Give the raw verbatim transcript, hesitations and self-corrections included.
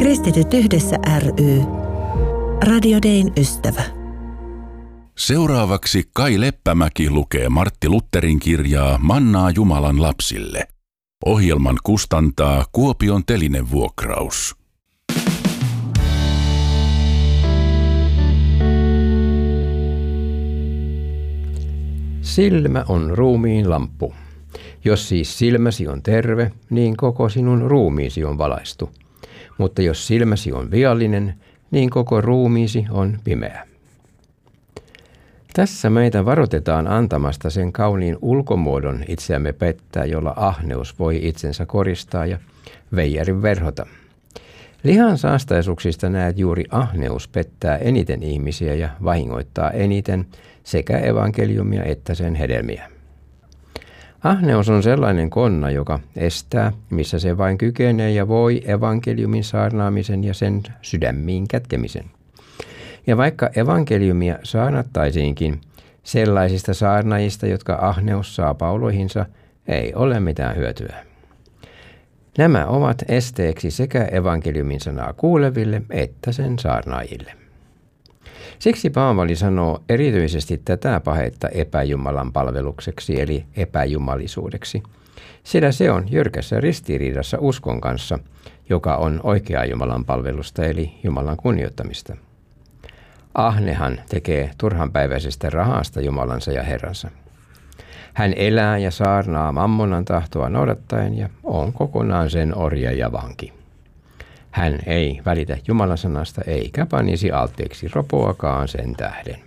Kristityt yhdessä ry. Radio Dayn ystävä. Seuraavaksi Kai Leppämäki lukee Martti Lutherin kirjaa Mannaa Jumalan lapsille. Ohjelman kustantaa Kuopion Telinevuokraus. Silmä on ruumiin lamppu. Jos siis silmäsi on terve, niin koko sinun ruumiisi on valaistu. Mutta jos silmäsi on viallinen, niin koko ruumiisi on pimeä. Tässä meitä varoitetaan antamasta sen kauniin ulkomuodon itseämme pettää, jolla ahneus voi itsensä koristaa ja veijarin verhota. Lihan saastaisuuksista näet juuri ahneus pettää eniten ihmisiä ja vahingoittaa eniten sekä evankeliumia että sen hedelmiä. Ahneus on sellainen konna, joka estää, missä se vain kykenee ja voi evankeliumin saarnaamisen ja sen sydämiin kätkemisen. Ja vaikka evankeliumia saarnattaisiinkin, sellaisista saarnaajista, jotka ahneus saa pauloihinsa, ei ole mitään hyötyä. Nämä ovat esteeksi sekä evankeliumin sanaa kuuleville että sen saarnaajille. Siksi Paavali sanoo erityisesti tätä pahetta epäjumalan palvelukseksi eli epäjumalisuudeksi, sillä se on jyrkässä ristiriidassa uskon kanssa, joka on oikeaa Jumalan palvelusta eli Jumalan kunnioittamista. Ahnehan tekee turhanpäiväisestä rahasta Jumalansa ja Herransa. Hän elää ja saarnaa mammonan tahtoa noudattaen ja on kokonaan sen orja ja vanki. Hän ei välitä Jumalan sanasta eikä panisi alttiiksi ropoakaan sen tähden.